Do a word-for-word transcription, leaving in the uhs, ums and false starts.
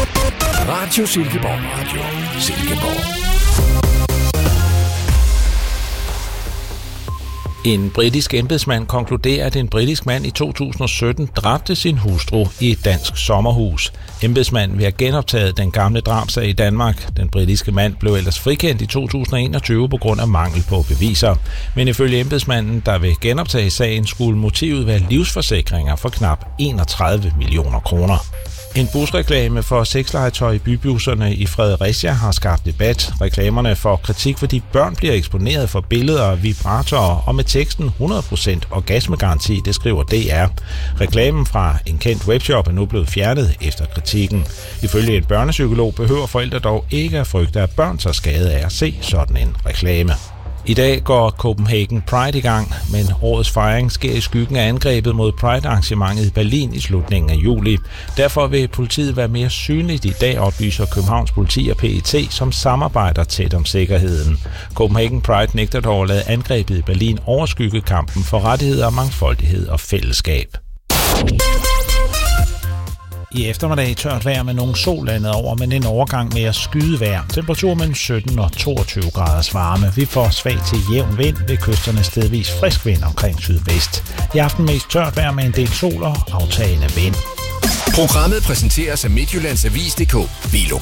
Radio Silkeborg. Radio Silkeborg. En britisk embedsmand konkluderer, at en britisk mand i to tusind og sytten dræbte sin hustru i et dansk sommerhus. Embedsmanden vil have genoptaget den gamle drabsag i Danmark. Den britiske mand blev ellers frikendt i to tusind og enogtyve på grund af mangel på beviser. Men ifølge embedsmanden, der vil genoptage sagen, skulle motivet være livsforsikringer for knap enogtredive millioner kroner. En busreklame for sexlegetøj i bybusserne i Fredericia har skabt debat. Reklamerne får kritik, fordi børn bliver eksponeret for billeder af vibratorer og med teksten hundrede procent orgasmegaranti, det skriver D R. Reklamen fra en kendt webshop er nu blevet fjernet efter kritikken. Ifølge en børnepsykolog behøver forældre dog ikke at frygte, at børn tager skade af at se sådan en reklame. I dag går Copenhagen Pride i gang, men årets fejring sker i skyggen af angrebet mod Pride-arrangementet i Berlin i slutningen af juli. Derfor vil politiet være mere synligt i dag, oplyser Københavns Politi og P E T, som samarbejder tæt om sikkerheden. Copenhagen Pride nægter dog at lade angrebet i Berlin overskygge kampen for rettigheder, mangfoldighed og fællesskab. I eftermiddag tørt vejr med nogle sol landet over, men en overgang med at skyde vejr. Temperatur mellem sytten og toogtyve graders varme. Vi får svag til jævn vind ved kysterne, stedvis frisk vind omkring sydvest. I aften mest tørt vejr med en del sol og aftagende vind. Programmet præsenteres af Midtjyllands Avis punktum d k.